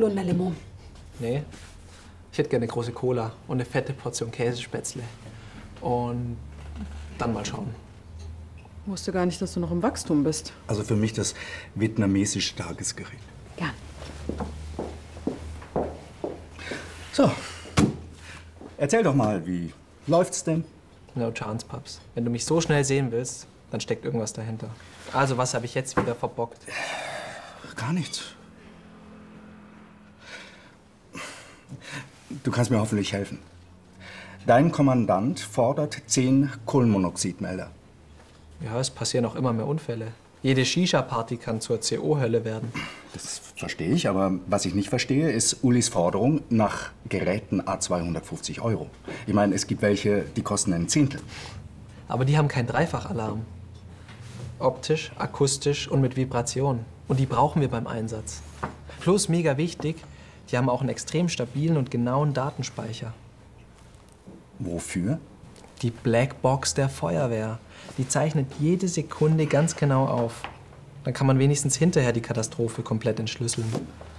und eine Limo. Nee, ich hätte gerne eine große Cola und eine fette Portion Käsespätzle. Und dann mal schauen. Ich wusste gar nicht, dass du noch im Wachstum bist. Also für mich das vietnamesische Tagesgericht. Gern. So, erzähl doch mal, wie läuft's denn? No chance, Paps. Wenn du mich so schnell sehen willst, dann steckt irgendwas dahinter. Also, was habe ich jetzt wieder verbockt? Gar nichts. Du kannst mir hoffentlich helfen. Dein Kommandant fordert 10 Kohlenmonoxidmelder. Ja, es passieren auch immer mehr Unfälle. Jede Shisha-Party kann zur CO-Hölle werden. Das verstehe ich, aber was ich nicht verstehe, ist Ulis Forderung nach Geräten à 250 €. Ich meine, es gibt welche, die kosten ein Zehntel. Aber die haben keinen Dreifachalarm. Optisch, akustisch und mit Vibration. Und die brauchen wir beim Einsatz. Plus, mega wichtig, die haben auch einen extrem stabilen und genauen Datenspeicher. Wofür? Die Blackbox der Feuerwehr. Die zeichnet jede Sekunde ganz genau auf. Dann kann man wenigstens hinterher die Katastrophe komplett entschlüsseln.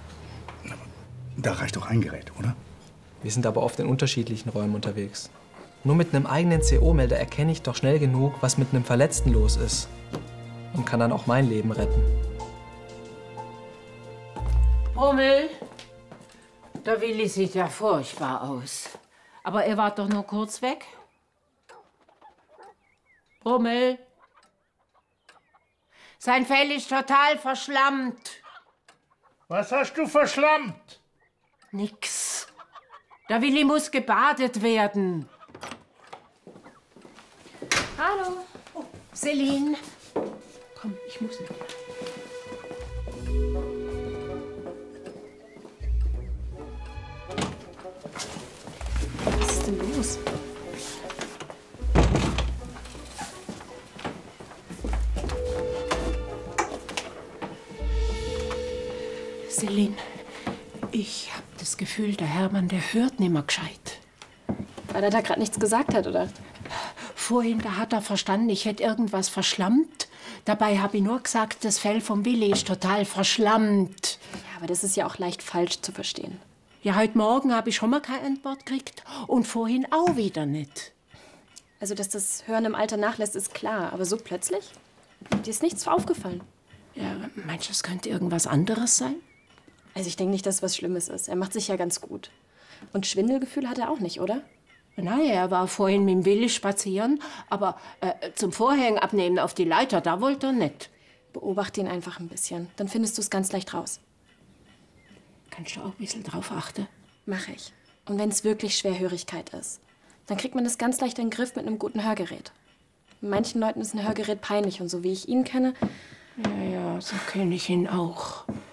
Da reicht doch ein Gerät, oder? Wir sind aber oft in unterschiedlichen Räumen unterwegs. Nur mit einem eigenen CO-Melder erkenne ich doch schnell genug, was mit einem Verletzten los ist. Und kann dann auch mein Leben retten. Rummel, der Willi sieht ja furchtbar aus. Aber er war doch nur kurz weg. Rummel. Sein Fell ist total verschlammt. Was hast du verschlammt? Nix. Der Willi muss gebadet werden. Hallo. Oh, Celine. Komm, ich muss. Was ist denn los? Celine, ich hab das Gefühl, der Hermann, der hört nimmer gescheit. Weil er da gerade nichts gesagt hat, oder? Vorhin, da hat er verstanden, ich hätte irgendwas verschlammt. Dabei habe ich nur gesagt, das Fell vom Willi ist total verschlammt. Ja, aber das ist ja auch leicht falsch zu verstehen. Ja, heute Morgen habe ich schon mal keine Antwort gekriegt und vorhin auch wieder nicht. Also, dass das Hören im Alter nachlässt, ist klar. Aber so plötzlich? Dir ist nichts aufgefallen. Ja, meinst du, es könnte irgendwas anderes sein? Also, ich denke nicht, dass es was Schlimmes ist. Er macht sich ja ganz gut. Und Schwindelgefühl hat er auch nicht, oder? Naja, er war vorhin mit dem Willi spazieren, aber zum Vorhängen abnehmen auf die Leiter, da wollte er nicht. Beobachte ihn einfach ein bisschen. Dann findest du es ganz leicht raus. Kannst du auch ein bisschen drauf achten? Mache ich. Und wenn es wirklich Schwerhörigkeit ist, dann kriegt man das ganz leicht in den Griff mit einem guten Hörgerät. Manchen Leuten ist ein Hörgerät peinlich und so wie ich ihn kenne... Ja, so kenne ich ihn auch.